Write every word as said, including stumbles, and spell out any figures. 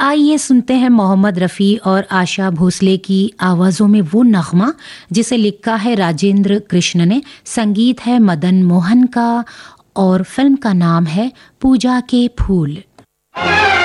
आइए सुनते हैं मोहम्मद रफ़ी और आशा भोसले की आवाज़ों में वो नग़मा जिसे लिखा है राजेंद्र कृष्ण ने, संगीत है मदन मोहन का और फिल्म का नाम है पूजा के फूल।